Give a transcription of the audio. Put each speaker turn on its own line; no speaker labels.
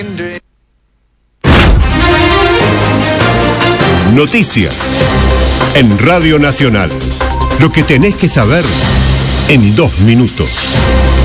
Noticias en Radio Nacional. Lo que tenés que saber en 2 minutos.